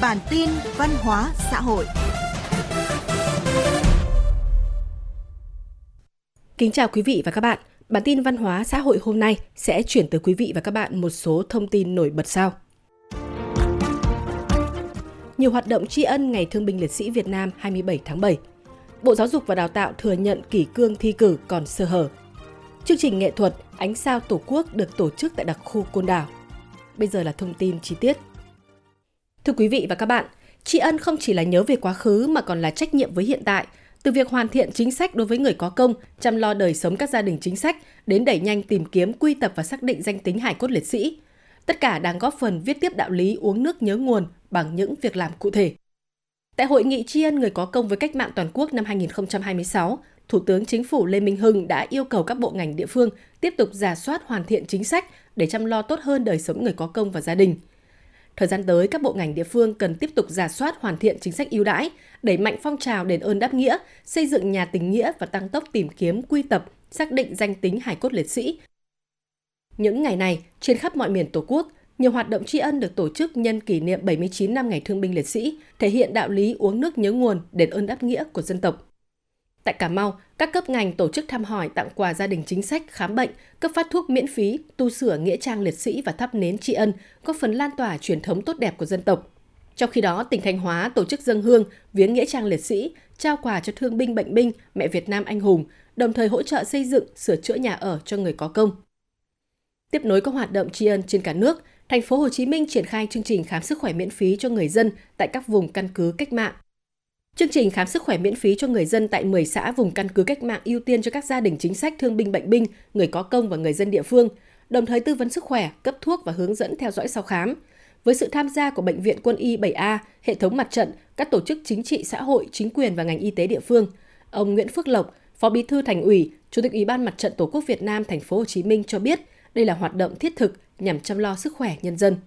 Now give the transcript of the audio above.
Bản tin văn hóa xã hội. Kính chào quý vị và các bạn. Bản tin văn hóa xã hội hôm nay sẽ chuyển tới quý vị và các bạn một số thông tin nổi bật sau. Nhiều hoạt động tri ân Ngày Thương binh Liệt sĩ Việt Nam 27 tháng 7. Bộ Giáo dục và Đào tạo thừa nhận kỷ cương thi cử còn sơ hở. Chương trình nghệ thuật Ánh sao Tổ quốc được tổ chức tại đặc khu Côn Đảo. Bây giờ là thông tin chi tiết. Thưa quý vị và các bạn, tri ân không chỉ là nhớ về quá khứ mà còn là trách nhiệm với hiện tại. Từ việc hoàn thiện chính sách đối với người có công, chăm lo đời sống các gia đình chính sách, đến đẩy nhanh tìm kiếm, quy tập và xác định danh tính hài cốt liệt sĩ. Tất cả đang góp phần viết tiếp đạo lý uống nước nhớ nguồn bằng những việc làm cụ thể. Tại Hội nghị tri ân người có công với cách mạng toàn quốc năm 2026, Thủ tướng Chính phủ Lê Minh Hưng đã yêu cầu các bộ ngành địa phương tiếp tục rà soát hoàn thiện chính sách để chăm lo tốt hơn đời sống người có công và gia đình. Thời gian tới, các bộ ngành địa phương cần tiếp tục rà soát hoàn thiện chính sách ưu đãi, đẩy mạnh phong trào đền ơn đáp nghĩa, xây dựng nhà tình nghĩa và tăng tốc tìm kiếm, quy tập, xác định danh tính hài cốt liệt sĩ. Những ngày này, trên khắp mọi miền Tổ quốc, nhiều hoạt động tri ân được tổ chức nhân kỷ niệm 79 năm Ngày Thương binh Liệt sĩ, thể hiện đạo lý uống nước nhớ nguồn, đền ơn đáp nghĩa của dân tộc. Tại Cà Mau, các cấp ngành tổ chức thăm hỏi, tặng quà gia đình chính sách, khám bệnh, cấp phát thuốc miễn phí, tu sửa nghĩa trang liệt sĩ và thắp nến tri ân, góp phần lan tỏa truyền thống tốt đẹp của dân tộc. Trong khi đó, tỉnh Thanh Hóa tổ chức dâng hương, viếng nghĩa trang liệt sĩ, trao quà cho thương binh bệnh binh, mẹ Việt Nam anh hùng, đồng thời hỗ trợ xây dựng, sửa chữa nhà ở cho người có công. Tiếp nối các hoạt động tri ân trên cả nước, Thành phố Hồ Chí Minh triển khai chương trình khám sức khỏe miễn phí cho người dân tại các vùng căn cứ cách mạng. Chương trình khám sức khỏe miễn phí cho người dân tại 10 xã vùng căn cứ cách mạng ưu tiên cho các gia đình chính sách thương binh bệnh binh, người có công và người dân địa phương, đồng thời tư vấn sức khỏe, cấp thuốc và hướng dẫn theo dõi sau khám. Với sự tham gia của Bệnh viện Quân y 7A, hệ thống mặt trận, các tổ chức chính trị xã hội, chính quyền và ngành y tế địa phương, ông Nguyễn Phước Lộc, Phó Bí thư Thành ủy, Chủ tịch Ủy ban Mặt trận Tổ quốc Việt Nam Thành phố Hồ Chí Minh cho biết đây là hoạt động thiết thực nhằm chăm lo sức khỏe nhân dân.